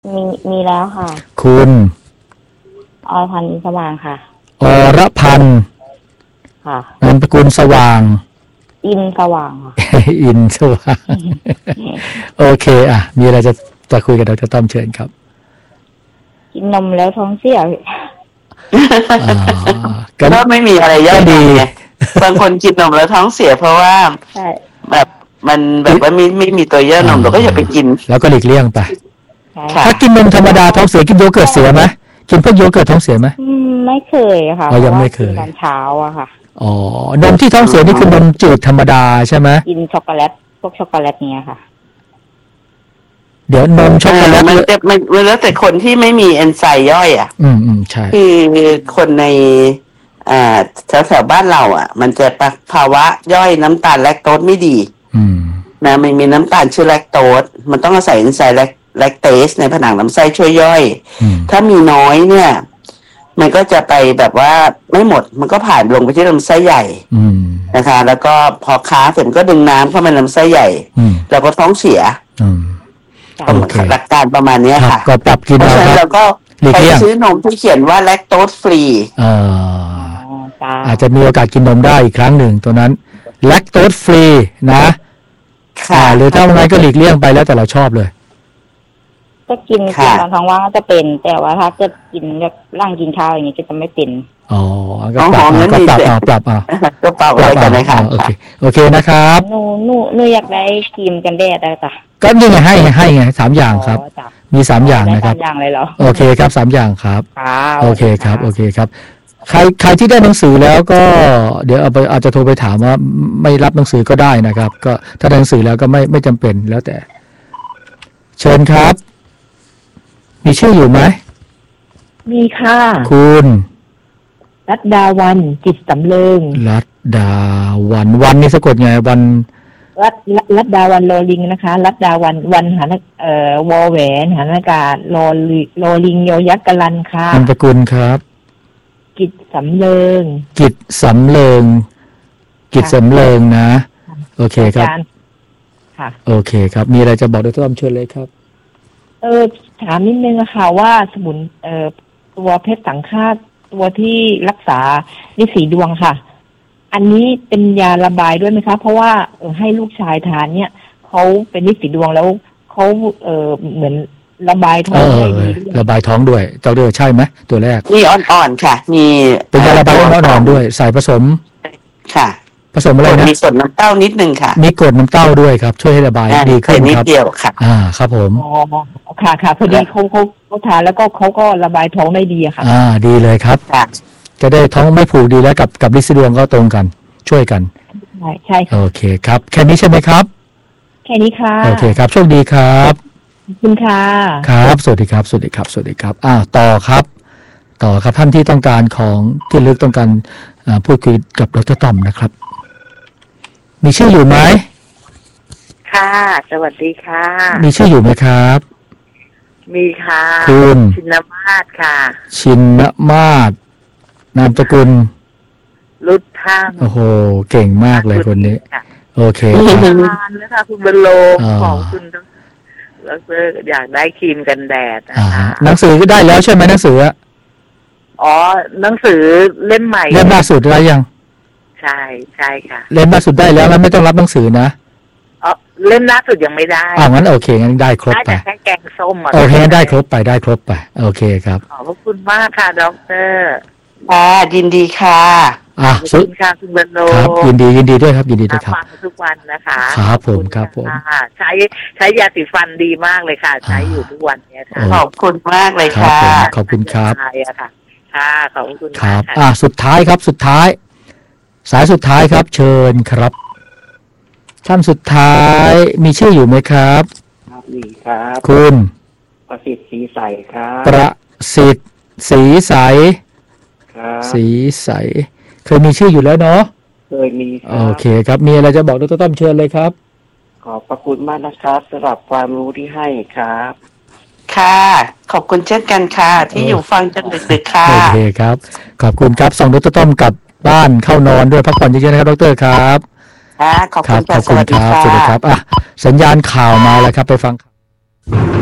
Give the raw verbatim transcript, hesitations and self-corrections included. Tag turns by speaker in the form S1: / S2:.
S1: มีมีแล้วค่ะ
S2: คุณ
S1: อรพันธ์สว่างค่ะ
S2: อรพันธ์
S1: ค่ะ
S2: นามสกุลสว่าง
S1: อินสว่างค่ะ
S2: อินสว่าง โอเคอ่ะมีอะไรจะจะคุยกับดร.ต้อมเชิญครับ
S1: กินนมแล้วท้องเสีย
S3: ก็ไม่มีอะไรย่อยดีบางคนกินนมแล้วท้องเสียเพราะว่าแบบมันแบบว่าไม่ไม่มีตัวย่อยนมเราก็อย่าไปกิน
S2: แล้วก็หลีกเลี่ยงไปถ้ากินนมธรรมดาท้องเสียกินโยเกิร์ตเสียไหมกินพวกโยเกิร์ตท้องเสียไหม
S1: ไม่เคยค่ะ
S2: อ๋อยังไม่เคย
S1: ตอนเช้าอะค่ะ
S2: อ๋อนมที่ท้องเสียนี่คือนมจืดธรรมดาใช่ไหม
S1: กินช็อกโกแลตพวกช็อกโกแลตเนี้ยค่ะ
S2: เดี๋ยวนมช็อกโกแลต
S3: มันจะมันแล้วแต่คนที่ไม่มีเอนไซม์ย่อยอ่ะ
S2: อืมอืมใช่
S3: คือคนในอ่าแถวแถวบ้านเราอ่ะมันจะภาวะย่อยน้ำตาลแลคโตสไม่ดี
S2: อืม
S3: นะมันมีน้ำตาลชื่อแลคโตสมันต้องอาศัยเอนไซม์แลคเตสในผนังลำไส้ช่วยย่อยถ้ามีน้อยเนี่ยมันก็จะไปแบบว่าไม่หมดมันก็ผ่านลงไปที่ลำไส้ใหญ่นะคะแล้วก็พอค้าเสร็จก็ดึงน้ำเข้ามาลำไส้ใหญ่แล้วก็ท้องเสียหลักการประมาณนี้ค่ะ
S2: ก็ปรับกิน
S3: เพราะฉะนั้นเราก็ไปซื้อนมที่เขียนว่าแลคโตสฟรี
S2: อาจจะมีโอกาสกินนมได้อีกครั้งหนึ่งตัวนั้นแลคโตสฟรีนะค่ะหรือถ้าไม่งั้นก็หลีกเลี่ยงไปแล้วแต่เราชอบเลย
S1: ก็กินกินตอนท้องว่างก็จะเป็นแต่ว่าถ้าจะกินแบบร่างกินข้าวอย่างนี้จะไม่เป็น
S2: อ๋อก็ปรับก็ปรับเอาปรับเอา
S3: ก็ปรับอะไรกันนะคะ
S2: โอเคโอเคนะครับ
S1: หนูหนูหนูอยากได้ครีมกันแดดได้จ้ะ
S2: ก็นี่ไงให้ให้ไงสามอย่างครับมีสามอย่างนะครับ
S1: สามอย่างเลยเหรอ
S2: โอเคครับสามอย่างครับโอเคครับโอเคครับใครใครที่ได้หนังสือแล้วก็เดี๋ยวเอาไปอาจจะโทรไปถามว่าไม่รับหนังสือก็ได้นะครับก็ถ้าได้หนังสือแล้วก็ไม่ไม่จำเป็นแล้วแต่เชิญครับมีชื่ออยู่ไหม
S4: มีค่ะ
S2: คุณ
S4: รัตดาวันจิตสำเริง
S2: รัตดาวันวันนี่สะกดไงวัน
S4: รัตรัตดาวันโลลิงนะคะรัตดาวันวันหานเอ่อวอแหวนหานอากาศโลลิโลลิงโยยักษ์กลันค่ะ
S2: นามสกุลครับ
S4: จิตสำเริง
S2: จิตสำเริงจิตสำเริงนะโอเคครับ
S4: ค่ะ
S2: โอเคครับมีอะไรจะบอกดร.ต้อมเชิญเลยครับ
S4: เออถามนิดนึงค่ะว่าสมุนเอ่อตัวเพชรสังฆาตตัวที่รักษาฤทธิ์สีดวงค่ะอันนี้เป็นยาระบายด้วยไหมคะเพราะว่าเออให้ลูกชายทานเนี่ยเขาเป็นฤทธิ์สีดวงแล้วเขาเออเหมือนระบายท้องได้ดี
S2: ระบายท้องด้วยเจ้าเดือใช่ไหมตัวแรก
S3: นี่อ่อนๆค่ะมี
S2: เป็นยาระบายอ่อนๆด้วยใส่ผสม
S3: ค่ะ
S2: ผสมอะไรนะ
S3: มีกรดน้ำเต้านิดนึงค่ะ
S2: มีกรดน้ำเต้าด้วยครับช่วยให้ระบายดีขึ้นครับนิด
S3: เดียวค่ะ
S2: อ่าครับผม
S4: อ๋อค่ะค่ะพอดีเขาเขาเขาทานแล้วก็เขาก็ระบายท้องได้ดีอะค่ะ
S2: อ่าดีเลยครับจะได้ท้องไม่ผูกดีแล้วกับกับฤทธิ์สีดวงก็ตรงกันช่วยกัน
S4: ใช่ใช่
S2: โอเคครับแค่นี้ใช่ไหมครับ
S4: แค่นี้ค่ะ
S2: โอเคครับโชคดีครับ
S4: ขอบคุณค่ะ
S2: ครับสวัสดีครับสวัสดีครับสวัสดีครับอ่าต่อครับต่อครับท่านที่ต้องการของที่ลึกต้องการพูดคุยกับดร.ต้อมนะครับมีชื่ออยู่ไหม
S5: ค่ะสวัสดีค่ะ
S2: มีชื่ออยู่ไหมครับ
S5: มีค่ะ
S2: คุณ
S5: ชินมาศค่ะ
S2: ชินมาศนามสกุล
S5: รุดทั้ง
S2: โอ้โหเก่งมากเลยคนนี้โอเค
S5: ครับนะคะคุณบรรโลของคุณแล้วก็อยากได้ครีมกันแดดนะคะ
S2: หนังสือก็ได้แล้วใช่ไหมหนังสือ
S5: อ๋อหนังสือเล่มใหม่
S2: เล่มล่าสุดได้ยัง
S5: ใช่ใช่ค่ะ
S2: เล่มล่าสุดได้แล้วแล้วไม่ต้องรับหนังสือนะ
S5: อ๋อเล่มล่าสุดยังไม่ได้
S2: อ๋องั้นโอเคงั้นได้ครบไป
S5: แค่แกงส้ม
S2: โอเคได้ครบไปได้ครบไปโอเคครับ
S5: ขอบคุณมากค่ะด็อกเตอร์
S3: ค่ะยินดีค่ะ
S2: อ่ะ
S5: สุดค่ะคุณบรรโล
S2: ครับยินดียินดีด้วยครับยินดีด้วยครับ
S5: ฟังทุกวันนะคะ
S2: ครับผมครับผม
S5: ใช้ใช้ยาสีฟันดีมากเลยค่ะใช้อยู่ทุกวันเนี้ยค่ะ
S3: ขอบคุณมากเลยค่ะ
S2: ขอบคุณครับ
S5: ใช่ค่ะค่ะขอบคุณ
S2: ครับอ่ะสุดท้ายครับสุดท้ายสายสุดท้ายครับเชิญครับท่านสุดท้ายมีชื่ออยู่ไหมครับ
S6: ครับมีครับ
S2: คุณ
S6: ประสิทธิ์ศรีใสครับ
S2: ประสิทธิ์ศรีใส
S6: ครับ
S2: ศรีใสเคยมีชื่ออยู่แล้วเนาะ
S6: เคยมีครับ
S2: โอเคครับมีอะไรจะบอกดร.ต้อมเชิญเลยครับ
S6: ขอบพระคุณมากนะครับสำหรับความรู้ที่ให้ครับ
S3: ค่ะขอบคุณเช่นกันค่ะที่อยู่ฟังจนดึกๆค่ะ
S2: โอเคครับขอบคุณครับส่งดร.ต้อมกลับบ้านเข้านอนด้วยพักผ่อนเยอะๆนะครับดร.ครับ
S3: ค่ะขอบคุณ
S2: ครับสวัสดีครับสวัสดีครับอ่ะสัญญาณข่าวมาแล้วครับไปฟัง